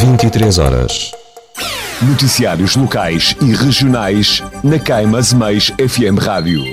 23 horas. Noticiários locais e regionais na Caimas-Meis FM Rádio.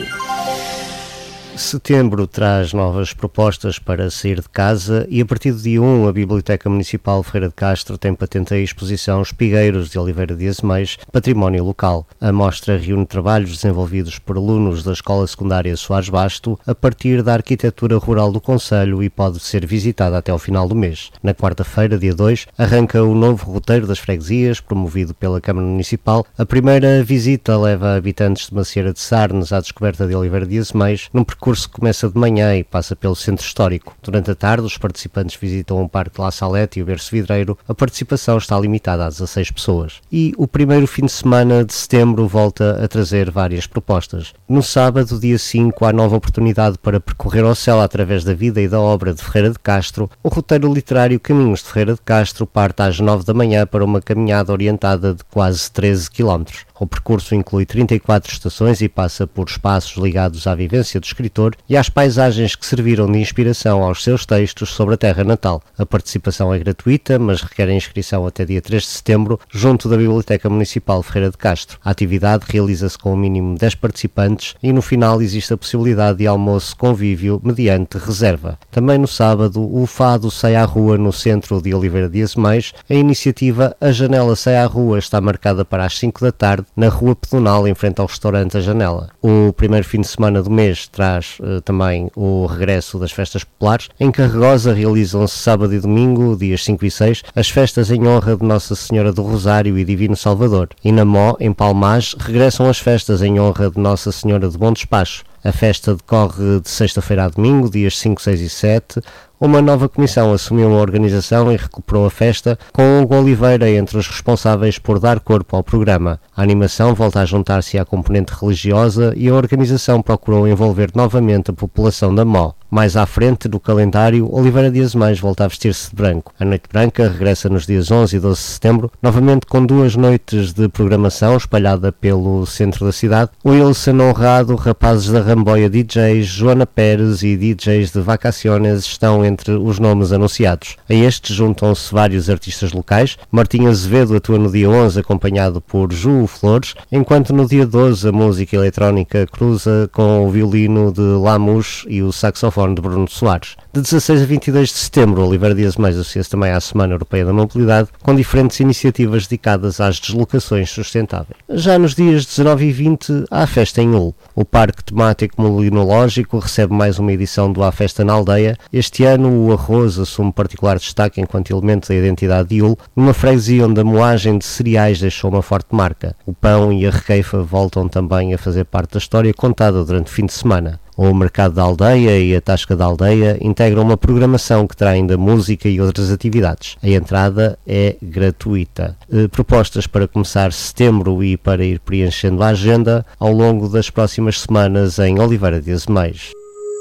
Setembro traz novas propostas para sair de casa e a partir do dia 1 a Biblioteca Municipal Ferreira de Castro tem patente a exposição Espigueiros de Oliveira de Azeméis, Património Local. A mostra reúne trabalhos desenvolvidos por alunos da Escola Secundária Soares Basto a partir da arquitetura rural do concelho e pode ser visitada até ao final do mês. Na quarta-feira, dia 2, arranca o novo roteiro das freguesias, promovido pela Câmara Municipal. A primeira visita leva habitantes de Macieira de Sarnes à descoberta de Oliveira de Azeméis, num percurso que começa de manhã e passa pelo centro histórico. Durante a tarde, os participantes visitam o Parque de La Salette e o Berço Vidreiro. A participação está limitada a 16 pessoas. E o primeiro fim de semana de setembro volta a trazer várias propostas. No sábado, dia 5, há nova oportunidade para percorrer ao céu através da vida e da obra de Ferreira de Castro. O roteiro literário Caminhos de Ferreira de Castro parte às 9 da manhã para uma caminhada orientada de quase 13 km. O percurso inclui 34 estações e passa por espaços ligados à vivência do escritor e às paisagens que serviram de inspiração aos seus textos sobre a terra natal. A participação é gratuita, mas requer a inscrição até dia 3 de setembro, junto da Biblioteca Municipal Ferreira de Castro. A atividade realiza-se com o mínimo 10 participantes e no final existe a possibilidade de almoço convívio mediante reserva. Também no sábado, o Fado sai à rua no centro de Oliveira de Azeméis. A iniciativa A Janela Sai à Rua está marcada para as 5 da tarde na Rua Pedonal, em frente ao restaurante A Janela. O primeiro fim de semana do mês traz também o regresso das festas populares. Em Carregosa realizam-se sábado e domingo, dias 5 e 6, as festas em honra de Nossa Senhora do Rosário e Divino Salvador. E na Mó, em Palmage, regressam as festas em honra de Nossa Senhora de Bom Despacho. A festa decorre de sexta-feira a domingo, dias 5, 6 e 7. Uma nova comissão assumiu a organização e recuperou a festa, com Hugo Oliveira entre os responsáveis por dar corpo ao programa. A animação volta a juntar-se à componente religiosa e a organização procurou envolver novamente a população da Mó. Mais à frente, no calendário, Oliveira de Azeméis volta a vestir-se de branco. A Noite Branca regressa nos dias 11 e 12 de setembro, novamente com 2 noites de programação espalhada pelo centro da cidade. Wilson Honrado, Rapazes da Ramboia DJs, Joana Pérez e DJs de Vacaciones estão entre os nomes anunciados. A estes juntam-se vários artistas locais. Martim Azevedo atua no dia 11 acompanhado por Ju Flores, enquanto no dia 12 a música eletrónica cruza com o violino de Lamus e o saxofone de Bruno Soares. De 16 a 22 de setembro, Oliveira de Azeméis associa-se também à Semana Europeia da Mobilidade, com diferentes iniciativas dedicadas às deslocações sustentáveis. Já nos dias 19 e 20, há a festa em Hull. O Parque Temático Molinológico recebe mais uma edição do A Festa na Aldeia. Este ano, o arroz assume particular destaque enquanto elemento da identidade de Hull, numa freguesia onde a moagem de cereais deixou uma forte marca. O pão e a requeifa voltam também a fazer parte da história contada durante o fim de semana. O Mercado da Aldeia e a Tasca da Aldeia integram uma programação que terá ainda música e outras atividades. A entrada é gratuita. Propostas para começar setembro e para ir preenchendo a agenda ao longo das próximas semanas em Oliveira de Azeméis.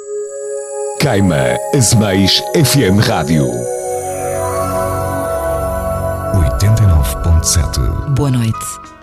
Caimas-Meis FM Rádio 89.7. Boa noite.